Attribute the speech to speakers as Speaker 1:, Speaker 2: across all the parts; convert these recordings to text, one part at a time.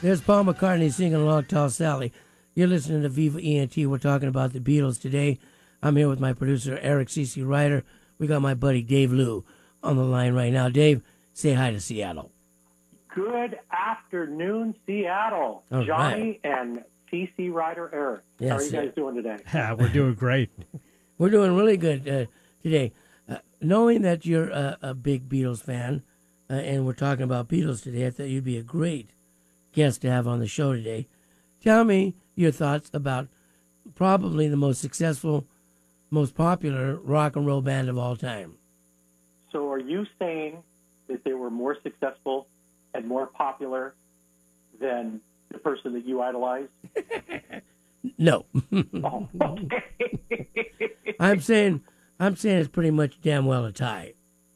Speaker 1: There's Paul McCartney singing along Tall Sally. You're listening to Viva ENT. We're talking about the Beatles today. I'm here with my producer, Eric C.C. Ryder. We got my buddy Dave Liu on the line right now. Dave, say hi to Seattle.
Speaker 2: Good afternoon, Seattle.
Speaker 1: All
Speaker 2: Johnny and C.C. Ryder, Eric.
Speaker 1: Yes,
Speaker 2: How are you guys doing today?
Speaker 3: We're doing great.
Speaker 1: We're doing really good today. Knowing that you're a big Beatles fan, and we're talking about Beatles today, I thought you'd be a great guest to have on the show today. Tell me your thoughts about probably the most successful, most popular rock and roll band of all time.
Speaker 2: So are you saying that they were more successful and more popular than the person that you idolized?
Speaker 1: No.
Speaker 2: Oh, okay.
Speaker 1: I'm saying it's pretty much damn well a tie.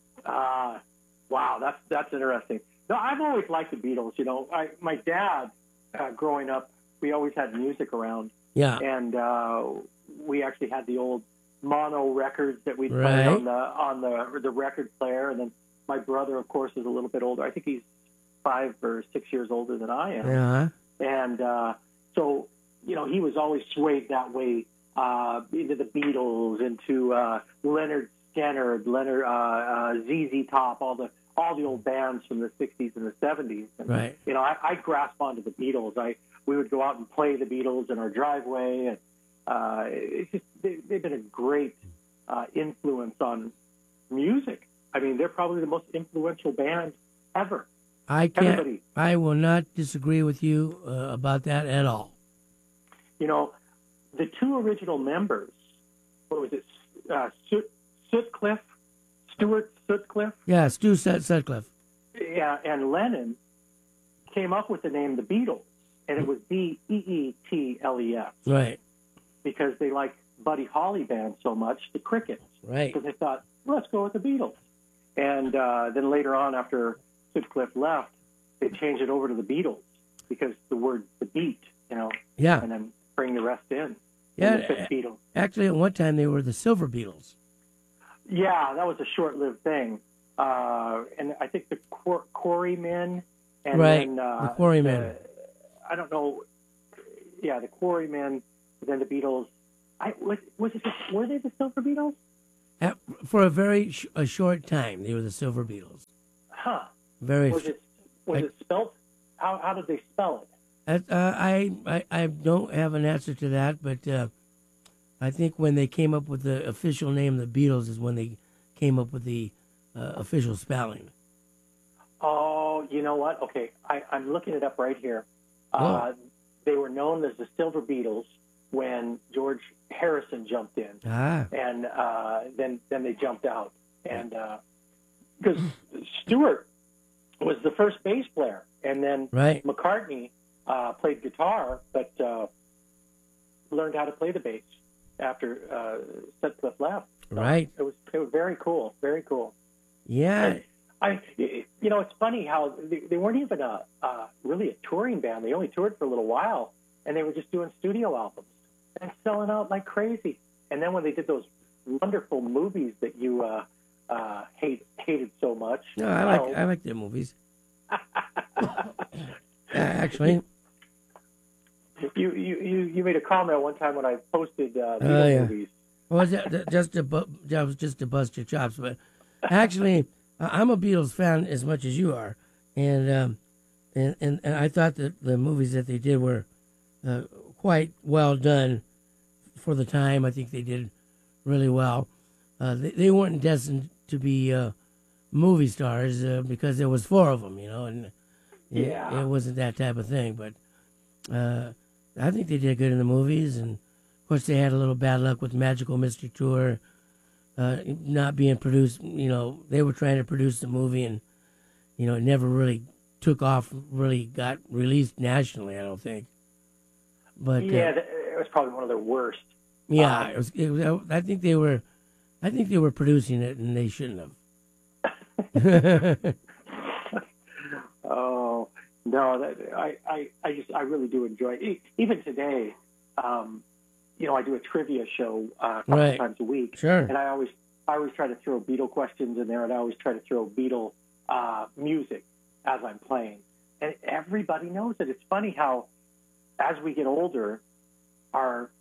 Speaker 2: Wow, that's interesting. No, I've always liked the Beatles. You know, my dad, growing up, we always had music around.
Speaker 1: Yeah.
Speaker 2: And we actually had the old mono records that we'd play
Speaker 1: Right.
Speaker 2: on the record player. And then my brother, of course, is a little bit older. I think he's 5 or 6 years older than I am.
Speaker 1: Yeah.
Speaker 2: And so, you know, he was always swayed that way into the Beatles, into Leonard Skinner, ZZ Top, all the old bands from the 60s and the 70s. And,
Speaker 1: Right.
Speaker 2: you know, I grasped onto the Beatles. We would go out and play the Beatles in our driveway, and it's just they've been a great influence on music. I mean, they're probably the most influential band ever. Everybody.
Speaker 1: I will not disagree with you about that at all.
Speaker 2: You know, the two original members, what was it, Stuart Sutcliffe?
Speaker 1: Yeah, Stu Sutcliffe.
Speaker 2: Yeah, and Lennon came up with the name The Beatles, and it was Beetles.
Speaker 1: Right.
Speaker 2: Because they liked Buddy Holly band so much, the Crickets.
Speaker 1: Right.
Speaker 2: So they thought, let's go with the Beatles. And then later on, after Sutcliffe left, they changed it over to the Beatles because the word the beat, you know,
Speaker 1: Yeah.
Speaker 2: and then bring the rest in.
Speaker 1: Yeah.
Speaker 2: And the fifth Beatles.
Speaker 1: Actually, at one time they were the Silver Beatles.
Speaker 2: Yeah, that was a short-lived thing. And I think the Quarrymen and
Speaker 1: Right,
Speaker 2: then
Speaker 1: the Quarrymen.
Speaker 2: I don't know. Yeah, the Quarrymen, then the Beatles. Were they the Silver Beatles?
Speaker 1: For a very short time, they were the Silver Beatles.
Speaker 2: Huh.
Speaker 1: Very.
Speaker 2: Was it spelled? How did they spell it?
Speaker 1: I don't have an answer to that, but I think when they came up with the official name, the Beatles, is when they came up with the official spelling.
Speaker 2: Oh, you know what? Okay, I'm looking it up right here.
Speaker 1: Oh.
Speaker 2: They were known as the Silver Beatles when George Harrison jumped in, and then they jumped out, and because Stewart was the first bass player, and then
Speaker 1: Right.
Speaker 2: McCartney played guitar, but learned how to play the bass after Sutcliffe left. So
Speaker 1: Right.
Speaker 2: It was very cool, very cool.
Speaker 1: Yeah.
Speaker 2: You know, it's funny how they weren't even really a touring band. They only toured for a little while, and they were just doing studio albums and selling out like crazy. And then when they did those wonderful movies that you hated so much,
Speaker 1: No, I like their movies. Actually.
Speaker 2: You made a comment one time when I posted Beatles movies.
Speaker 1: Well, that was just to bust your chops, but actually, I'm a Beatles fan as much as you are, and I thought that the movies that they did were quite well done for the time. I think they did really well. They weren't destined to be movie stars because there was 4 of them, you know, and it wasn't that type of thing. But I think they did good in the movies, and of course they had a little bad luck with Magical Mystery Tour not being produced. You know, they were trying to produce the movie, and you know, it never really took off. Really got released nationally, I don't think. But
Speaker 2: it was probably one of their worst.
Speaker 1: Yeah, it was. I think they were producing it, and they shouldn't have.
Speaker 2: Oh no, I really do enjoy it. Even today, you know, I do a trivia show a couple times a week,
Speaker 1: Sure.
Speaker 2: and I always try to throw Beatle questions in there, and I always try to throw Beatle music as I'm playing. and everybody knows it. It's funny how, as we get older, our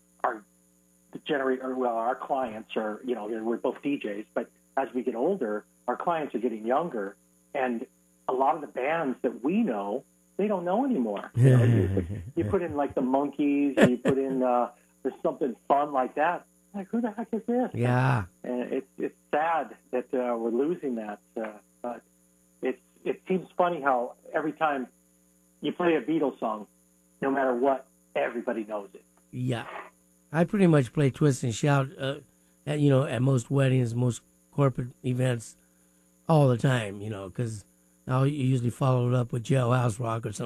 Speaker 2: clients are, we're both DJs, but as we get older, our clients are getting younger, and a lot of the bands that we know, they don't know anymore. You put in like the Monkees, and you put in there's something fun like that. Like, who the heck is this?
Speaker 1: Yeah.
Speaker 2: And it's sad that we're losing that. But it seems funny how every time you play a Beatles song, no matter what, everybody knows it.
Speaker 1: Yeah. I pretty much play Twist and Shout, at most weddings, most corporate events, all the time, because I'll usually follow it up with Jailhouse Rock or something